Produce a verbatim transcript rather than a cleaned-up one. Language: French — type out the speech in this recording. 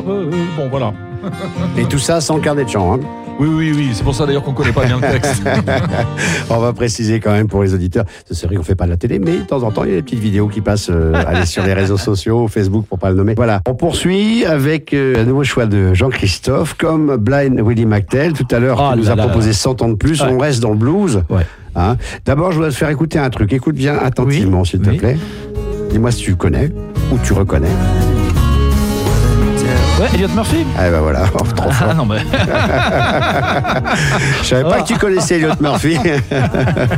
heureux. Bon, voilà. Et tout ça sans carnet de chant. Hein. Oui, oui, oui. C'est pour ça d'ailleurs qu'on ne connaît pas bien le texte. On va préciser quand même pour les auditeurs. C'est vrai qu'on ne fait pas de la télé, mais de temps en temps, il y a des petites vidéos qui passent euh, allez, sur les réseaux sociaux, Facebook pour ne pas le nommer. Voilà. On poursuit avec euh, un nouveau choix de Jean-Christophe, comme Blind Willie McTell. Tout à l'heure, Oh tu nous là as là proposé là. cent ans de plus. Ouais. On reste dans le blues. Ouais. Hein. D'abord, je voudrais te faire écouter un truc. Écoute bien attentivement, Oui. s'il te Oui. plaît. Dis-moi si tu connais ou tu reconnais. Ouais, Elliot Murphy. Ah ben voilà, oh, trop fort. Ah non, mais. Je savais pas que tu connaissais Elliot Murphy.